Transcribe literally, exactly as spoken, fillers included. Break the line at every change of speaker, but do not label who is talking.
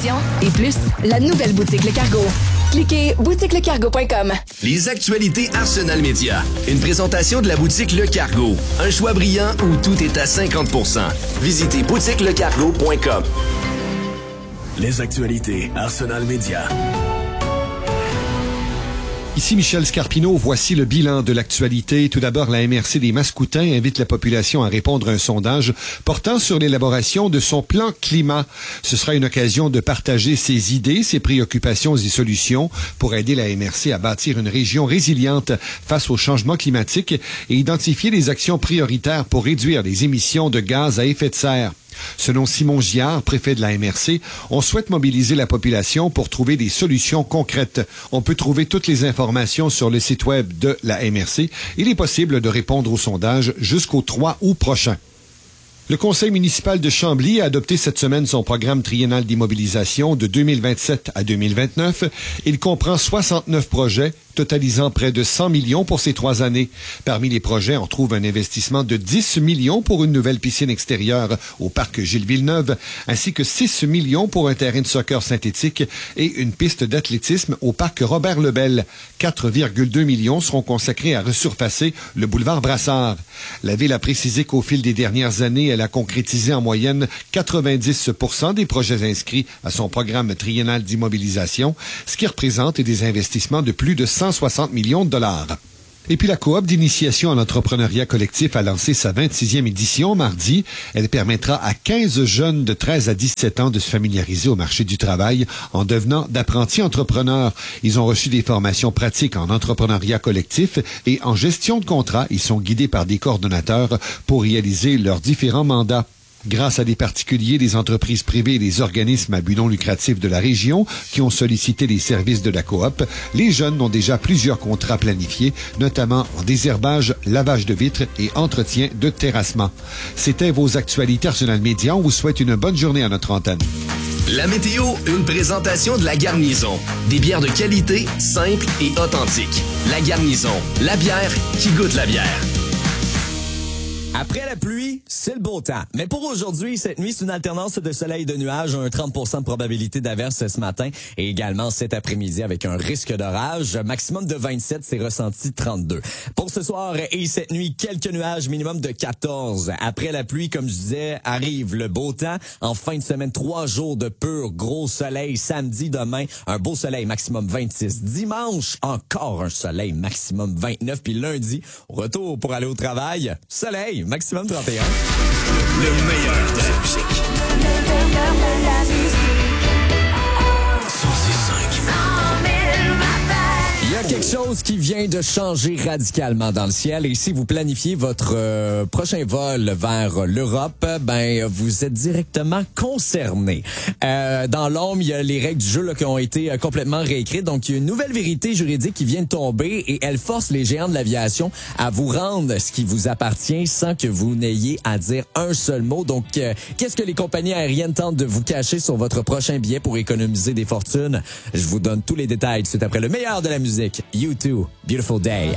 promotions et plus, la nouvelle boutique Le Cargo. Cliquez boutique le cargo point com.
Les actualités Arsenal Média. Une présentation de la boutique Le Cargo. Un choix brillant où tout est à cinquante pour cent. Visitez boutique le cargo point com. Les actualités Arsenal Média.
Ici Michel Scarpino, voici le bilan de l'actualité. Tout d'abord, la M R C des Mascoutins invite la population à répondre à un sondage portant sur l'élaboration de son plan climat. Ce sera une occasion de partager ses idées, ses préoccupations et solutions pour aider la M R C à bâtir une région résiliente face au changement climatique et identifier les actions prioritaires pour réduire les émissions de gaz à effet de serre. Selon Simon Giard, préfet de la M R C, on souhaite mobiliser la population pour trouver des solutions concrètes. On peut trouver toutes les informations sur le site web de la M R C. Il est possible de répondre au sondage jusqu'au trois août prochain. Le conseil municipal de Chambly a adopté cette semaine son programme triennal d'immobilisation de deux mille vingt-sept à deux mille vingt-neuf. Il comprend soixante-neuf projets, totalisant près de cent millions pour ces trois années. Parmi les projets, on trouve un investissement de dix millions pour une nouvelle piscine extérieure au parc Gilles-Villeneuve, ainsi que six millions pour un terrain de soccer synthétique et une piste d'athlétisme au parc Robert-Lebel. quatre virgule deux millions seront consacrés à resurfacer le boulevard Brassard. La ville a précisé qu'au fil des dernières années, elle a concrétisé en moyenne quatre-vingt-dix pour cent des projets inscrits à son programme triennal d'immobilisation, ce qui représente des investissements de plus de cent soixante millions de dollars. Et puis la coop d'initiation à l'entrepreneuriat collectif a lancé sa vingt-sixième édition mardi. Elle permettra à quinze jeunes de treize à dix-sept ans de se familiariser au marché du travail en devenant d'apprentis entrepreneurs. Ils ont reçu des formations pratiques en entrepreneuriat collectif et en gestion de contrats. Ils sont guidés par des coordonnateurs pour réaliser leurs différents mandats. Grâce à des particuliers, des entreprises privées et des organismes à but non lucratif de la région qui ont sollicité les services de la coop, les jeunes ont déjà plusieurs contrats planifiés, notamment en désherbage, lavage de vitres et entretien de terrassement. C'était vos actualités Arsenal Média. On vous souhaite une bonne journée à notre antenne.
La météo, une présentation de La Garnison. Des bières de qualité, simples et authentiques. La Garnison, la bière qui goûte la bière.
Après la pluie, c'est le beau temps. Mais pour aujourd'hui, cette nuit, c'est une alternance de soleil et de nuages, un trente pour cent de probabilité d'averse ce matin et également cet après-midi avec un risque d'orage. Maximum de vingt-sept, c'est ressenti trente-deux. Pour ce soir et cette nuit, quelques nuages, minimum de quatorze. Après la pluie, comme je disais, arrive le beau temps. En fin de semaine, trois jours de pur gros soleil. Samedi, demain, un beau soleil, maximum vingt-six. Dimanche, encore un soleil, maximum vingt-neuf. Puis lundi, retour pour aller au travail, soleil. Maximum trente et un.
Le meilleur de la musique.
Le meilleur de la musique.
cent six virgule cinq.
Il y a quelque chose qui vient de changer radicalement dans le ciel et si vous planifiez votre euh, prochain vol vers l'Europe, ben vous êtes directement concerné. Euh, dans l'ombre, il y a les règles du jeu là, qui ont été euh, complètement réécrites. Donc, il y a une nouvelle vérité juridique qui vient de tomber et elle force les géants de l'aviation à vous rendre ce qui vous appartient sans que vous n'ayez à dire un seul mot. Donc, euh, qu'est-ce que les compagnies aériennes tentent de vous cacher sur votre prochain billet pour économiser des fortunes? Je vous donne tous les détails tout de suite après le meilleur de la musique. U deux, Beautiful Day.